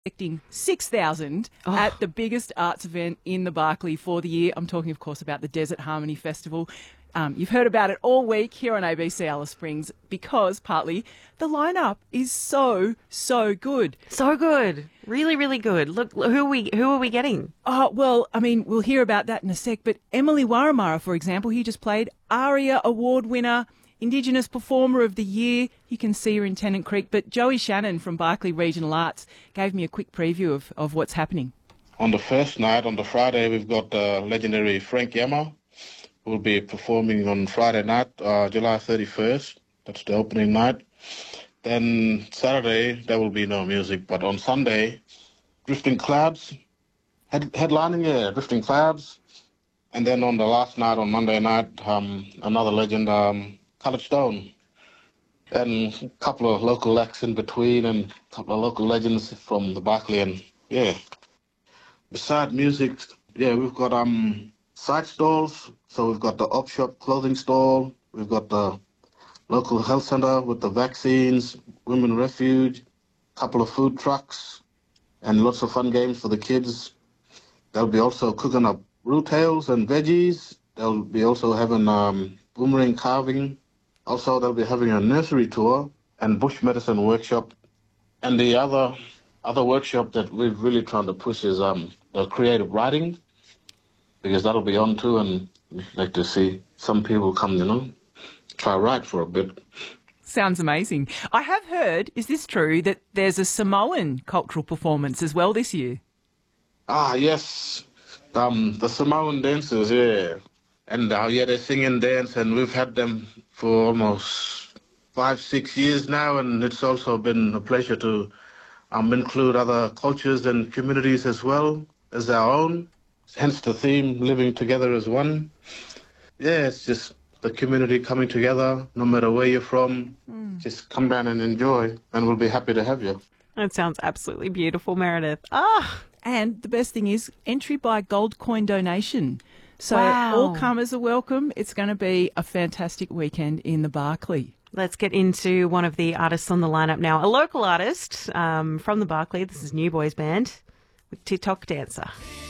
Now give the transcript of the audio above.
expecting 6,000 at the biggest arts event in the Barclay for the year. I'm talking, of course, about the Desert Harmony Festival. You've heard about it all week here on ABC Alice Springs because partly the lineup is so good. So good. Really, really good. Look, who are we getting? Oh, well, I mean, we'll hear about that in a sec, but Emily Waramara, for example, he just played ARIA Award winner, Indigenous Performer of the Year. You can see her in Tennant Creek. But Joey Shannon from Barclay Regional Arts gave me a quick preview of what's happening. On the first night, on the Friday, we've got legendary Frank Yama, who will be performing on Friday night, July 31st. That's the opening night. Then Saturday, there will be no music. But on Sunday, Drifting Clouds, headlining, Drifting Clouds. And then on the last night, on Monday night, another legend, Coloured Stone, and a couple of local acts in between, and a couple of local legends from the Barclay. And yeah, beside music, we've got side stalls. So we've got the Op Shop clothing stall, we've got the local health centre with the vaccines, women refuge, a couple of food trucks, and lots of fun games for the kids. They'll be also cooking up rootales and veggies. They'll be also having boomerang carving. Also, they'll be having a nursery tour and bush medicine workshop. And the other workshop that we're really trying to push is the creative writing, because that'll be on too, and we'd like to see some people come, try write for a bit. Sounds amazing. I have heard, is this true, that there's a Samoan cultural performance as well this year? Ah, yes. The Samoan dancers, yeah. And they sing and dance, and we've had them for almost 5-6 years now, and it's also been a pleasure to include other cultures and communities as well as our own. Hence the theme, living together as one. Yeah, it's just the community coming together, no matter where you're from. Just come down and enjoy, and we'll be happy to have you. That sounds absolutely beautiful, Meredith. And the best thing is entry by gold coin donation. So Wow. all comers are welcome. It's going to be a fantastic weekend in the Barclay. Let's get into one of the artists on the lineup now. A local artist from the Barclay. This is New Boys Band with TikTok Dancer.